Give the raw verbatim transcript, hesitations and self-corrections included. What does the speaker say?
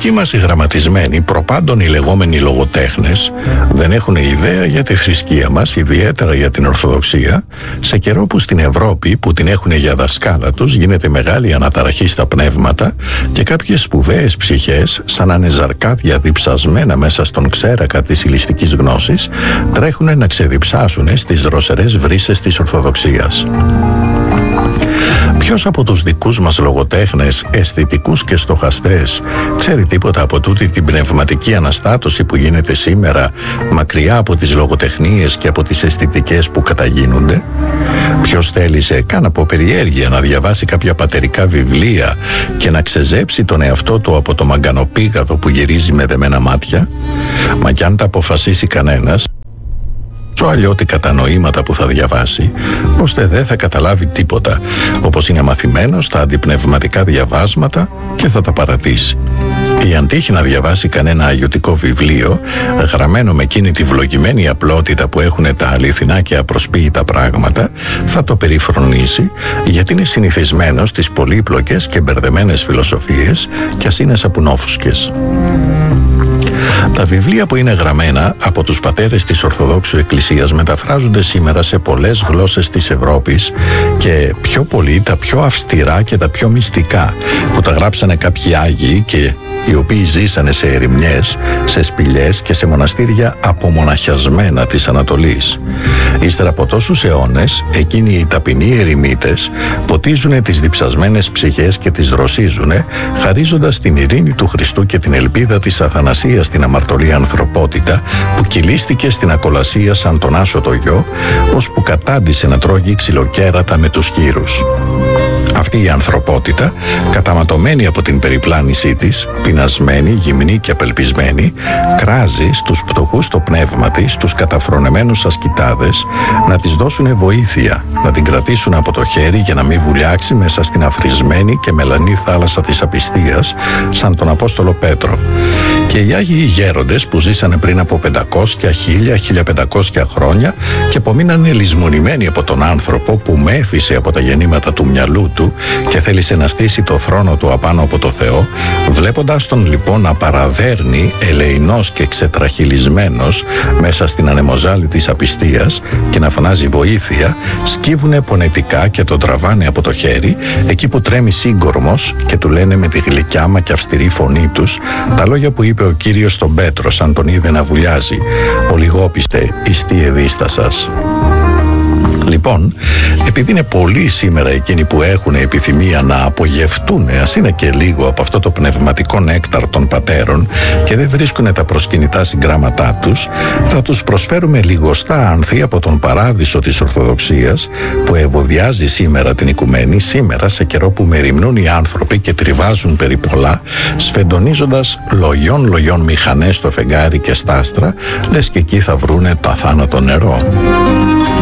δικοί μας οι γραμματισμένοι, προπάντων οι λεγόμενοι λογοτέχνες, δεν έχουν ιδέα για τη θρησκεία μας, ιδιαίτερα για την Ορθοδοξία, σε καιρό που στην Ευρώπη, που την έχουν για δασκάλα τους, γίνεται μεγάλη αναταραχή στα πνεύματα και κάποιες σπουδαίες ψυχές, σαν να είναι ζαρκάδια διψασμένα μέσα στον ξέρακα της ηλιστικής γνώσης, τρέχουν να ξεδιψάσουν στις δροσερές βρύσες της Ορθοδοξίας. Ποιος από τους δικούς μας λογοτέχνες, αισθητικούς και στοχαστές, ξέρει τίποτα από τούτη την πνευματική αναστάτωση που γίνεται σήμερα, μακριά από τις λογοτεχνίες και από τις αισθητικές που καταγίνονται? Ποιος θέλησε καν από περιέργεια να διαβάσει κάποια πατερικά βιβλία και να ξεζέψει τον εαυτό του από το μαγκανοπήγαδο που γυρίζει με δεμένα μάτια? Μα κι αν τα αποφασίσει κανένας, τόσο αλλιώτικα τα νοήματα που θα διαβάσει, ώστε δεν θα καταλάβει τίποτα, όπως είναι μαθημένος στα αντιπνευματικά διαβάσματα, και θα τα παρατήσει. Ή αν τύχει να διαβάσει κανένα αγιωτικό βιβλίο, γραμμένο με εκείνη τη βλογημένη απλότητα που έχουν τα αληθινά και απροσποίητα πράγματα, θα το περιφρονήσει, γιατί είναι συνηθισμένος στις πολύπλοκες και μπερδεμένες φιλοσοφίες, κι ας είναι σαπουνόφουσκες. Τα βιβλία που είναι γραμμένα από τους πατέρες της Ορθοδόξου Εκκλησίας μεταφράζονται σήμερα σε πολλές γλώσσες της Ευρώπης, και πιο πολύ τα πιο αυστηρά και τα πιο μυστικά, που τα γράψανε κάποιοι Άγιοι και οι οποίοι ζήσανε σε ερημιές, σε σπηλιές και σε μοναστήρια απομοναχιασμένα της Ανατολής. Ύστερα από τόσους αιώνες, εκείνοι οι ταπεινοί ερημίτες ποτίζουν τις διψασμένες ψυχές και τις δροσίζουνε, χαρίζοντας την ειρήνη του Χριστού και την ελπίδα της αθανασίας στην αμαρτωλή ανθρωπότητα, που κυλίστηκε στην ακολασία σαν τον άσωτο γιο, ώσπου κατάντησε να τρώγει ξυλοκέρατα με τους χείρους. Αυτή η ανθρωπότητα, καταματωμένη από την περιπλάνησή της, πεινασμένη, γυμνή και απελπισμένη, κράζει στους πτωχούς το πνεύμα της, στους καταφρονεμένους ασκητάδες, να της δώσουν βοήθεια, να την κρατήσουν από το χέρι για να μην βουλιάξει μέσα στην αφρισμένη και μελανή θάλασσα της απιστίας, σαν τον Απόστολο Πέτρο. Και οι Άγιοι γέροντες που ζήσανε πριν από πεντακόσια, χίλια, χίλια πεντακόσια χρόνια και απομείνανε λησμονημένοι από τον άνθρωπο που μέθησε από τα γεννήματα του μυαλού του και θέλησε να στήσει το θρόνο του απάνω από το Θεό, βλέποντας τον λοιπόν να παραδέρνει ελεεινός και ξετραχυλισμένος μέσα στην ανεμοζάλη της απιστίας και να φωνάζει βοήθεια, σκύβουνε πονετικά και τον τραβάνε από το χέρι εκεί που τρέμει σύγκορμος και του λένε με τη γλυκιά μα και αυστηρή φωνή τους τα λόγια που είπε ο Κύριος στον Πέτρο σαν τον είδε να βουλιάζει: «Ολιγόπιστε, ιστή εδίστα σας». Λοιπόν, επειδή είναι πολλοί σήμερα εκείνοι που έχουν επιθυμία να απογευτούν, ας είναι και λίγο, από αυτό το πνευματικό νέκταρ των πατέρων και δεν βρίσκουν τα προσκυνητά συγγράμματά τους, θα τους προσφέρουμε λιγοστά άνθη από τον παράδεισο της Ορθοδοξίας που ευωδιάζει σήμερα την οικουμένη, σήμερα σε καιρό που μεριμνούν οι άνθρωποι και τριβάζουν περί πολλά, σφεντονίζοντας λογιών λογιών μηχανές στο φεγγάρι και στα άστρα, λες και εκεί θα βρούνε το αθάνατο νερό.